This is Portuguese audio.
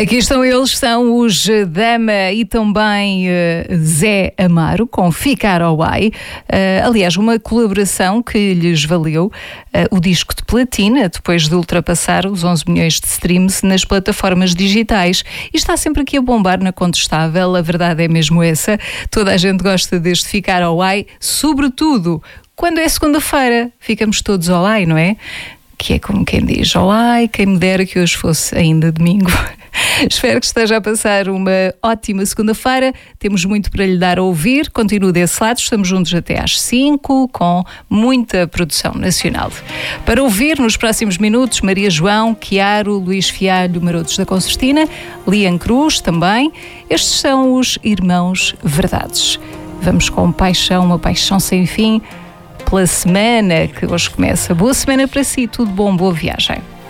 Aqui estão eles, são os Dama e também Zé Amaro, com Ficar ao Ai. Aliás, uma colaboração que lhes valeu o disco de platina, depois de ultrapassar os 11 milhões de streams nas plataformas digitais. E está sempre aqui a bombar na Contestável, a verdade é mesmo essa. Toda a gente gosta deste Ficar ao Ai, sobretudo quando é segunda-feira. Ficamos todos ao ai, não é? Que é como quem diz, ao ai, quem me dera que hoje fosse ainda domingo. Espero que esteja a passar uma ótima segunda-feira. Temos muito para lhe dar a ouvir. Continue desse lado. Estamos juntos até às 5 com muita produção nacional. Para ouvir nos próximos minutos, Maria João, Chiaro, Luís Fialho, Marotos da Concertina, Lian Cruz também. Estes são os Irmãos Verdades. Vamos com paixão, uma paixão sem fim, pela semana que hoje começa. Boa semana para si, tudo bom, boa viagem.